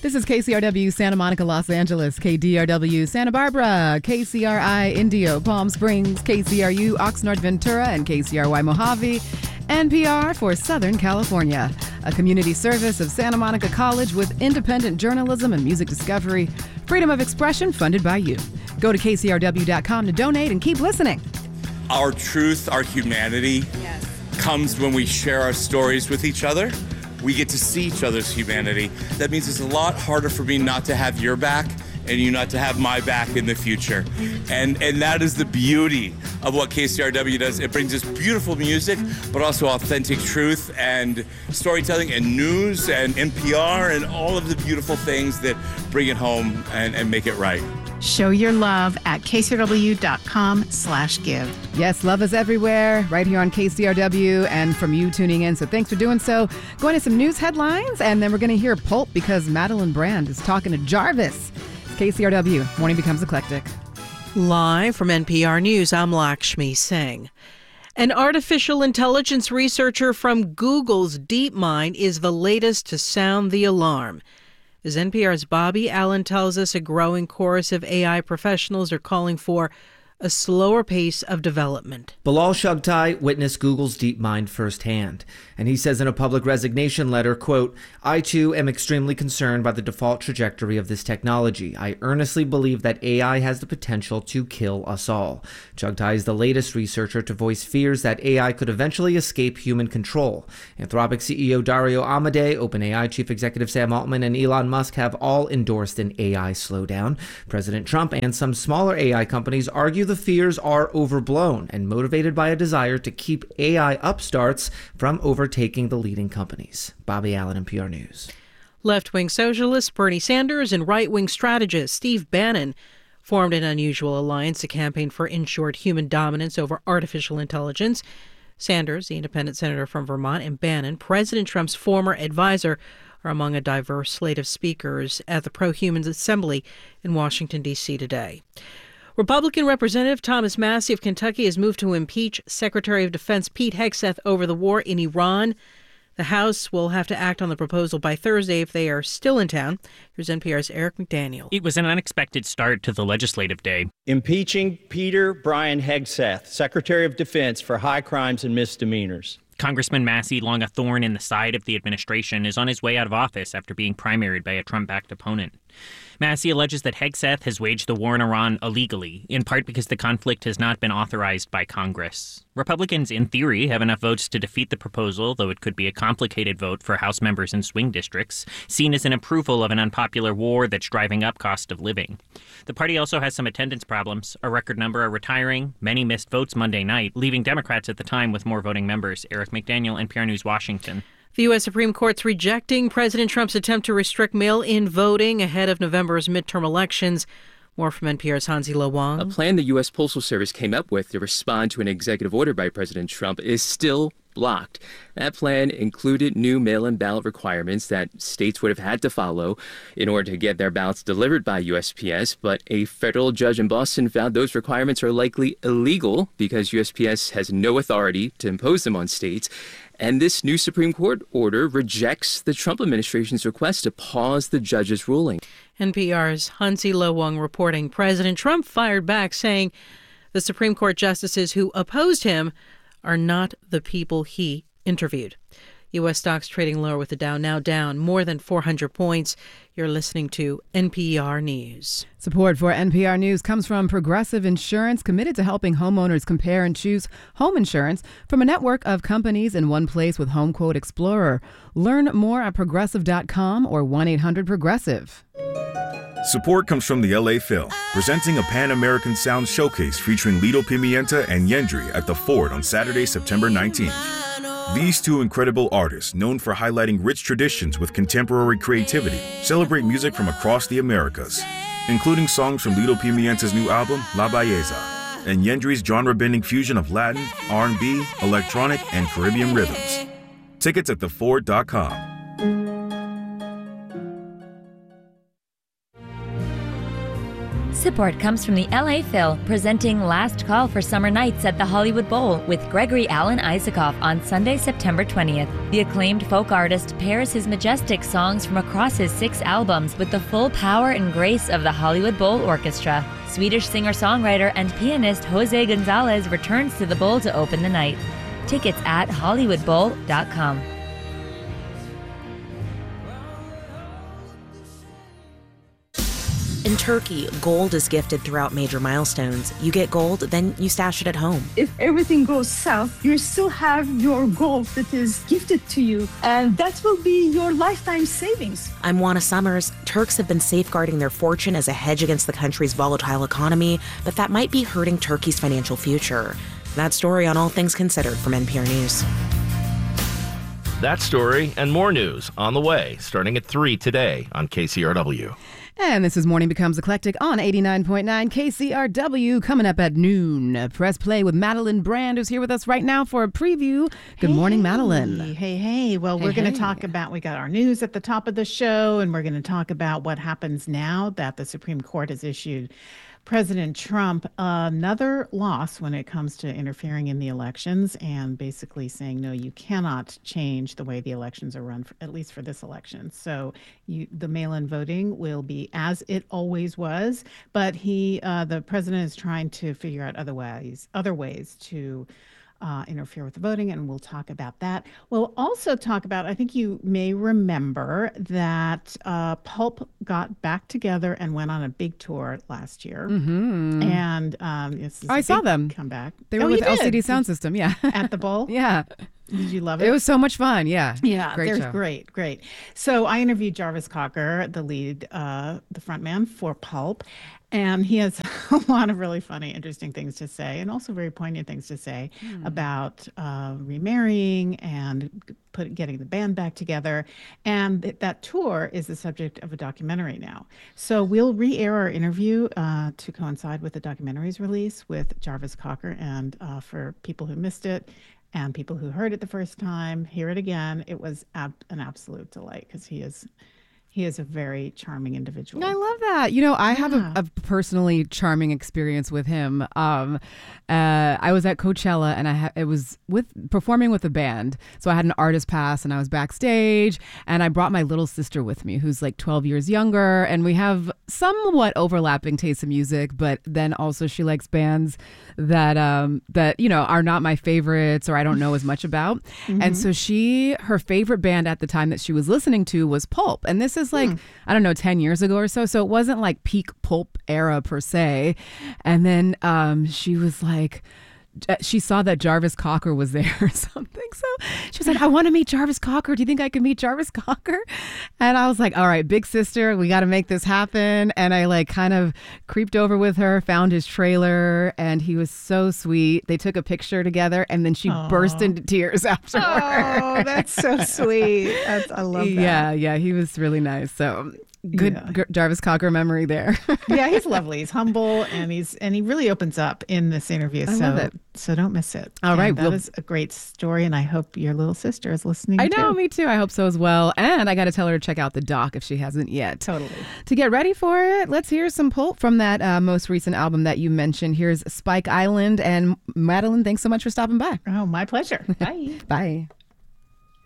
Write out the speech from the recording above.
This is KCRW Santa Monica, Los Angeles, KDRW Santa Barbara, KCRI Indio, Palm Springs, KCRU Oxnard Ventura, and KCRY Mojave, NPR for Southern California, a community service of Santa Monica College with independent journalism and music discovery, freedom of expression funded by you. Go to kcrw.com to donate and keep listening. Our truth, our humanity comes when we share our stories with each other. We get to see each other's humanity. That means it's a lot harder for me not to have your back and you not to have my back in the future. And that is the beauty of what KCRW does. It brings us beautiful music, but also authentic truth and storytelling and news and NPR and all of the beautiful things that bring it home and make it right. Show your love at kcrw.com/give. Yes, love is everywhere, right here on KCRW and from you tuning in. So thanks for doing so. Going to some news headlines, and then we're going to hear Pulp because Madeline Brand is talking to Jarvis. KCRW, Morning Becomes Eclectic. Live from NPR News, I'm Lakshmi Singh. An artificial intelligence researcher from Google's DeepMind is the latest to sound the alarm. As NPR's Bobby Allen tells us, a growing chorus of AI professionals are calling for a slower pace of development. Bilal Shugtai witnessed Google's DeepMind firsthand, and he says in a public resignation letter, quote, "I too am extremely concerned by the default trajectory of this technology. I earnestly believe that AI has the potential to kill us all." Shugtai is the latest researcher to voice fears that AI could eventually escape human control. Anthropic CEO Dario Amodei, OpenAI Chief Executive Sam Altman, and Elon Musk have all endorsed an AI slowdown. President Trump and some smaller AI companies argue the fears are overblown and motivated by a desire to keep AI upstarts from overtaking the leading companies. Bobby Allen, NPR News. Left-wing socialist Bernie Sanders and right-wing strategist Steve Bannon formed an unusual alliance to campaign for ensured human dominance over artificial intelligence. Sanders, the independent senator from Vermont, and Bannon, President Trump's former advisor, are among a diverse slate of speakers at the Pro-Humans Assembly in Washington, D.C. today. Republican Representative Thomas Massie of Kentucky has moved to impeach Secretary of Defense Pete Hegseth over the war in Iran. The House will have to act on the proposal by Thursday if they are still in town. Here's NPR's Eric McDaniel. It was an unexpected start to the legislative day. Impeaching Peter Brian Hegseth, Secretary of Defense, for high crimes and misdemeanors. Congressman Massie, long a thorn in the side of the administration, is on his way out of office after being primaried by a Trump-backed opponent. Massie alleges that Hegseth has waged the war in Iran illegally, in part because the conflict has not been authorized by Congress. Republicans, in theory, have enough votes to defeat the proposal, though it could be a complicated vote for House members in swing districts, seen as an approval of an unpopular war that's driving up cost of living. The party also has some attendance problems. A record number are retiring. Many missed votes Monday night, leaving Democrats at the time with more voting members. Eric McDaniel, NPR News, Washington. The U.S. Supreme Court's rejecting President Trump's attempt to restrict mail-in voting ahead of November's midterm elections. More from NPR's Hansi Lo Wang. A plan the U.S. Postal Service came up with to respond to an executive order by President Trump is still blocked. That plan included new mail-in ballot requirements that states would have had to follow in order to get their ballots delivered by USPS, but a federal judge in Boston found those requirements are likely illegal because USPS has no authority to impose them on states. And this new Supreme Court order rejects the Trump administration's request to pause the judge's ruling. NPR's Hansi Lo Wang reporting. President Trump fired back, saying the Supreme Court justices who opposed him are not the people he interviewed. U.S. stocks trading lower with the Dow now down more than 400 points. You're listening to NPR News. Support for NPR News comes from Progressive Insurance, committed to helping homeowners compare and choose home insurance from a network of companies in one place with HomeQuote Explorer. Learn more at progressive.com or 1-800-PROGRESSIVE. Support comes from the LA Phil, presenting a Pan-American Sound showcase featuring Lito Pimienta and Yendri at the Ford on Saturday, September 19th. These two incredible artists, known for highlighting rich traditions with contemporary creativity, celebrate music from across the Americas, including songs from Lito Pimienta's new album, La Belleza, and Yendri's genre-bending fusion of Latin, R&B, electronic, and Caribbean rhythms. Tickets at theford.com. Support comes from the LA Phil, presenting Last Call for Summer Nights at the Hollywood Bowl with Gregory Alan Isaacoff on Sunday, September 20th. The acclaimed folk artist pairs his majestic songs from across his 6 albums with the full power and grace of the Hollywood Bowl Orchestra. Swedish singer-songwriter and pianist Jose Gonzalez returns to the bowl to open the night. Tickets at hollywoodbowl.com. In Turkey, gold is gifted throughout major milestones. You get gold, then you stash it at home. If everything goes south, you still have your gold that is gifted to you, and that will be your lifetime savings. I'm Juana Summers. Turks have been safeguarding their fortune as a hedge against the country's volatile economy, but that might be hurting Turkey's financial future. That story on All Things Considered from NPR News. That story and more news on the way, starting at 3 today on KCRW. And this is Morning Becomes Eclectic on 89.9 KCRW. Coming up at noon, Press Play with Madeline Brand, who's here with us right now for a preview. Good morning, Madeline. Hey. Well, we're going to talk about, we got our news at the top of the show, and we're going to talk about what happens now that the Supreme Court has issued President Trump another loss when it comes to interfering in the elections and basically saying, no, you cannot change the way the elections are run, at least for this election. So the mail-in voting will be as it always was, but the president is trying to figure out other ways to interfere with the voting, and we'll talk about that. We'll also talk about, I think you may remember that Pulp got back together and went on a big tour last year. Mm-hmm. And I saw them come back. They were with LCD Sound System, yeah. At the bowl? Yeah. Did you love it? It was so much fun, yeah. Yeah, great show. Great. So I interviewed Jarvis Cocker, the lead, the frontman for Pulp, and he has a lot of really funny, interesting things to say, and also very poignant things to say about remarrying and getting the band back together. And that tour is the subject of a documentary now. So we'll re-air our interview to coincide with the documentary's release with Jarvis Cocker, and for people who missed it, and people who heard it the first time, hear it again. It was an absolute delight because he is a very charming individual. I love that. I have a personally charming experience with him. I was at Coachella, and it was performing with a band. So I had an artist pass, and I was backstage, and I brought my little sister with me, who's like 12 years younger, and we have somewhat overlapping tastes in music, but then also she likes bands that are not my favorites or I don't know as much about. Mm-hmm. And so her favorite band at the time that she was listening to was Pulp. And this is like, I don't know, 10 years ago or so. So it wasn't like peak Pulp era per se. And then she was like, she saw that Jarvis Cocker was there or something. So she was like, I want to meet Jarvis Cocker. Do you think I can meet Jarvis Cocker? And I was like, all right, big sister, we got to make this happen. And I like kind of creeped over with her, found his trailer, and he was so sweet. They took a picture together, and then she burst into tears afterward. Oh, that's so sweet. I love that. Yeah, he was really nice. So good Jarvis Cocker memory there. Yeah, he's lovely. He's humble, and he really opens up in this interview. I love it. So don't miss it. All right. That is a great story, and I hope your little sister is listening I know, too. me too. I hope so as well. And I got to tell her to check out the doc if she hasn't yet. Totally. To get ready for it, let's hear some Pulp from that most recent album that you mentioned. Here's Spike Island. And Madeline, thanks so much for stopping by. Oh, my pleasure. Bye. Bye.